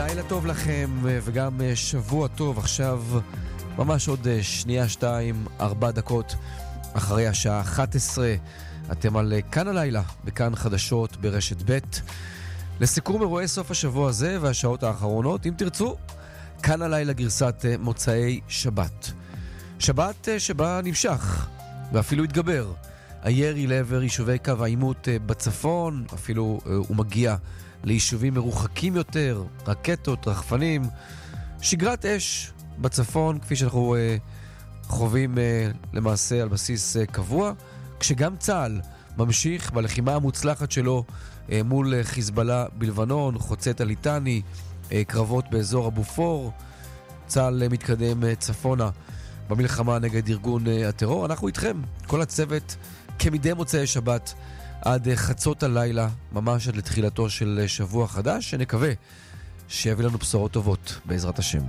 לילה טוב לכם וגם שבוע טוב. עכשיו ממש עוד שנייה 4 דקות אחרי השעה 11 אתם על כאן הלילה בכאן חדשות ברשת ב' לסיכום אירועי סוף השבוע הזה והשעות האחרונות. אם תרצו, כאן הלילה גרסת מוצאי שבת, שבת שבה נמשך ואפילו התגבר הירי לעבר יישובי קו העימות בצפון, אפילו הוא מגיע ליישובים מרוחקים יותר, רקטות, רחפנים, שגרת אש בצפון, כפי שאנחנו חווים למעשה על בסיס קבוע, כשגם צה"ל ממשיך בלחימה המוצלחת שלו מול חיזבאללה בלבנון, חוצה את הליטני, קרבות באזור הבופור, צה"ל מתקדם צפונה במלחמה נגד ארגון הטרור. אנחנו איתכם, כל הצוות, כמדי מוצאי שבת, עד חצות הלילה, ממש עד לתחילתו של שבוע חדש, שנקווה שיביא לנו בשורות טובות בעזרת השם.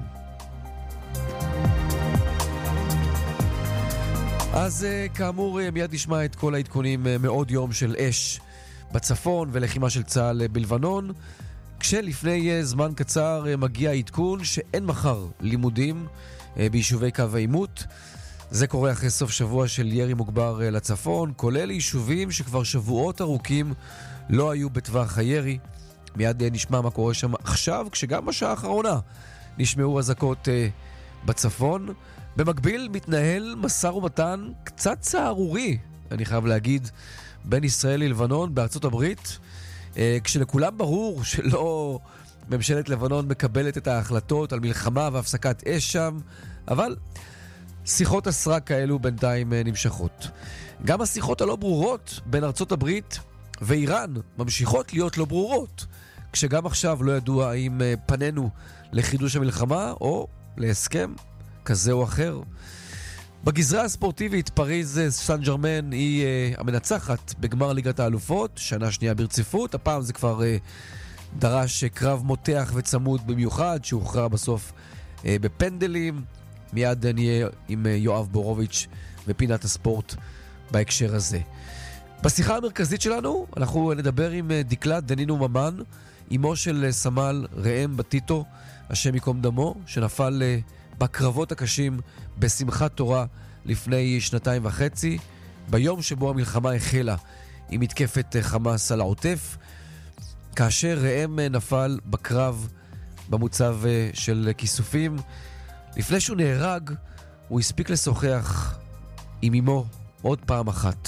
אז כאמור מיד נשמע את כל העדכונים מעוד יום של אש בצפון ולחימה של צה"ל בלבנון, כשלפני זמן קצר מגיע עדכון שאין מחר לימודים ביישובי קו העימות. זה קורה אחרי סוף שבוע של ירי מוגבר לצפון, כולל יישובים שכבר שבועות ארוכים לא היו בטווח הירי. מיד נשמע מה קורה שם עכשיו, כשגם בשעה האחרונה נשמעו אזעקות בצפון. במקביל מתנהל משא ומתן קצת צערורי, אני חייב להגיד, בין ישראל ללבנון בארצות הברית, כשלכולם ברור שלא ממשלת לבנון מקבלת את ההחלטות על מלחמה והפסקת אש שם, אבל שיחות הסרק כאלו בינתיים נמשכות. גם השיחות הלא ברורות בין ארצות הברית ואיראן ממשיכות להיות לא ברורות, כשגם עכשיו לא ידוע האם פנינו לחידוש המלחמה או להסכם כזה או אחר. בגזרה הספורטיבית, פריז סן ז'רמן היא המנצחת בגמר ליגת האלופות, שנה שנייה ברציפות. הפעם זה כבר דרש קרב מותח וצמוד במיוחד, שהוכרע בסוף בפנדלים. מיד נהיה עם יואב בורוביץ' ופינת הספורט בהקשר הזה. בשיחה המרכזית שלנו אנחנו נדבר עם דקלה דנינו ממן, אמו של סמל ראם בטיטו, השם יקום דמו, שנפל בקרבות הקשים בשמחת תורה לפני 2.5, ביום שבו המלחמה החלה עם מתקפת חמאס על העוטף, כאשר ראם נפל בקרב במוצב של כיסופים. לפני שהוא נהרג, הוא הספיק לשוחח עם אמו עוד פעם אחת.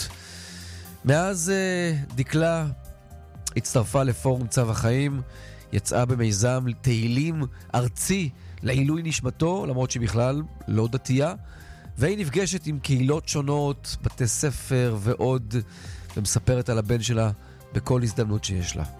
מאז דקלה הצטרפה לפורום צו החיים, יצאה במיזם תהילים ארצי לעילוי נשמתו, למרות שהיא בכלל לא דתייה, והיא נפגשת עם קהילות שונות, בתי ספר ועוד, ומספרת על הבן שלה בכל הזדמנות שיש לה.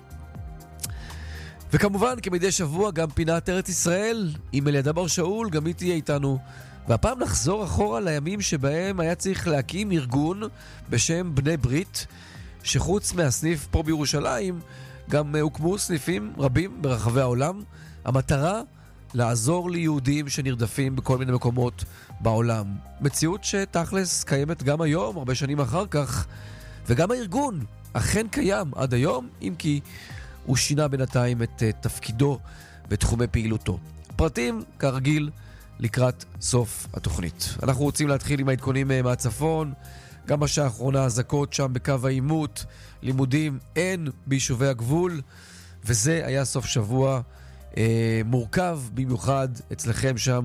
וכמובן, כמדי שבוע, גם פינת ארץ ישראל עם אליעדה בר שאול, גם היא תהיה איתנו. והפעם נחזור אחורה לימים שבהם היה צריך להקים ארגון בשם בני ברית, שחוץ מהסניף פה בירושלים, גם הוקמו סניפים רבים ברחבי העולם. המטרה, לעזור ליהודים שנרדפים בכל מיני מקומות בעולם. מציאות שתכלס קיימת גם היום, הרבה שנים אחר כך, וגם הארגון אכן קיים עד היום, אם כי הוא שינה בינתיים את תפקידו ותחומי פעילותו. פרטים כרגיל לקראת סוף התוכנית. אנחנו רוצים להתחיל עם העדכונים מהצפון. גם בשעה האחרונה אזעקות שם בקו העימות, לימודים אין ביישובי הגבול, וזה היה סוף שבוע מורכב במיוחד אצלכם שם